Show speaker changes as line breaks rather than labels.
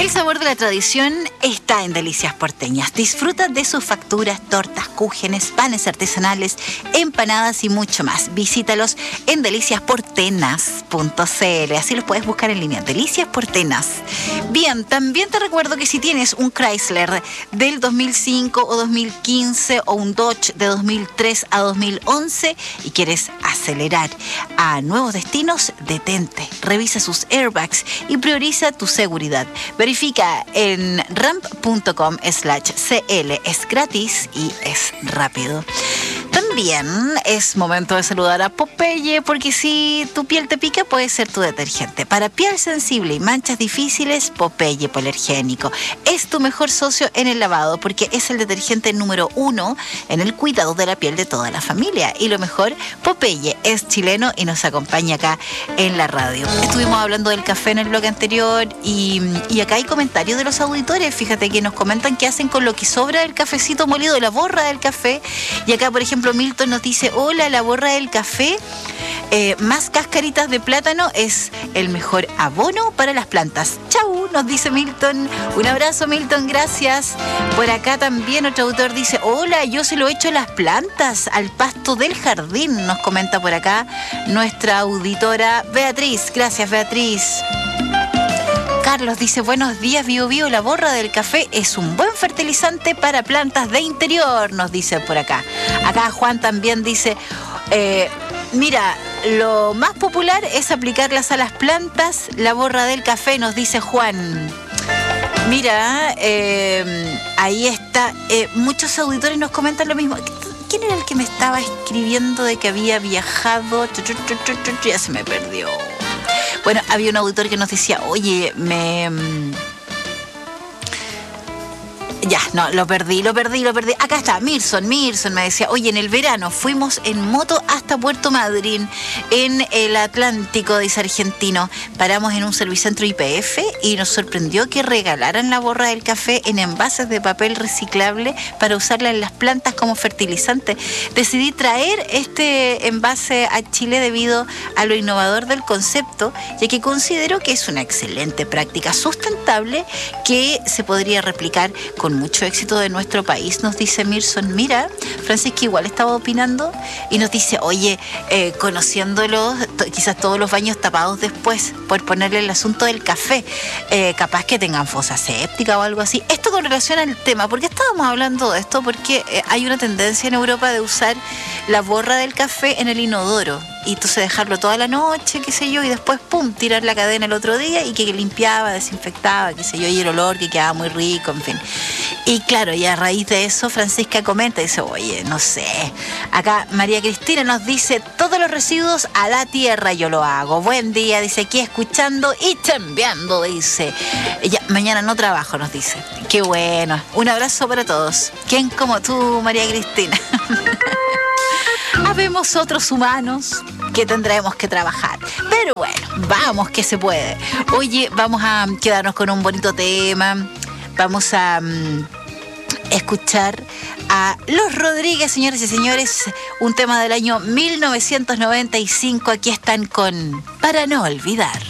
El sabor de la tradición está en Delicias Porteñas. Disfruta de sus facturas, tortas, cúgenes, panes artesanales, empanadas y mucho más. Visítalos en deliciasportenas.cl. Así los puedes buscar en línea. Delicias Portenas. Bien, también te recuerdo que si tienes un Chrysler del 2005 o 2015 o un Dodge de 2003 a 2011 y quieres acelerar a nuevos destinos, detente. Revisa sus airbags y prioriza tu seguridad. Verifica en ramp.com/cl. Es gratis y es rápido. También es momento de saludar a Popeye, porque si tu piel te pica, puede ser tu detergente. Para piel sensible y manchas difíciles, Popeye Hipoalergénico es tu mejor socio en el lavado, porque es el detergente número 1 en el cuidado de la piel de toda la familia. Y lo mejor, Popeye es chileno y nos acompaña acá en la radio. Estuvimos hablando del café en el bloque anterior y acá hay comentarios de los auditores. Fíjate que nos comentan qué hacen con lo que sobra del cafecito molido, de la borra del café. Y acá, por ejemplo, Milton nos dice: hola, la borra del café más cascaritas de plátano es el mejor abono para las plantas. Chau, nos dice Milton. Un abrazo, Milton, gracias. Por acá también otro autor dice: hola, yo se lo echo a las plantas, al pasto del jardín. Nos comenta por acá nuestra auditora Beatriz. Gracias, Beatriz. Carlos dice: buenos días, Bio Bio, la borra del café es un buen fertilizante para plantas de interior, nos dice por acá. Acá Juan también dice: mira, lo más popular es aplicarlas a las plantas, la borra del café, nos dice Juan. Mira, ahí está. Muchos auditores nos comentan lo mismo. ¿Quién era el que me estaba escribiendo de que había viajado? Ya se me perdió. Bueno, había un auditor que nos decía: oye, ya, no, lo perdí. Acá está, Mirson me decía: oye, en el verano fuimos en moto hasta Puerto Madryn, en el Atlántico, dice argentino. Paramos en un servicentro YPF y nos sorprendió que regalaran la borra del café en envases de papel reciclable para usarla en las plantas como fertilizante. Decidí traer este envase a Chile debido a lo innovador del concepto, ya que considero que es una excelente práctica sustentable que se podría replicar con mucho éxito de nuestro país, nos dice Mirson. Mira, Francisca igual estaba opinando y nos dice: oye, conociéndolo, quizás todos los baños tapados después por ponerle el asunto del café, capaz que tengan fosa séptica o algo así. Esto con relación al tema, ¿por qué estábamos hablando de esto? Porque hay una tendencia en Europa de usar la borra del café en el inodoro y entonces dejarlo toda la noche, qué sé yo, y después, pum, tirar la cadena el otro día y que limpiaba, desinfectaba, qué sé yo, y el olor que quedaba muy rico, en fin. Y claro, y a raíz de eso, Francisca comenta y dice: oye, no sé. Acá María Cristina nos dice: todos los residuos a la tierra, yo lo hago. Buen día, dice, aquí escuchando y chambeando, dice. Ya, mañana no trabajo, nos dice. Qué bueno. Un abrazo para todos. ¿Quién como tú, María Cristina? Habemos otros humanos que tendremos que trabajar. Pero bueno, vamos que se puede. Oye, vamos a quedarnos con un bonito tema. Vamos a escuchar a Los Rodríguez, señores y señores, un tema del año 1995. Aquí están con Para no olvidar.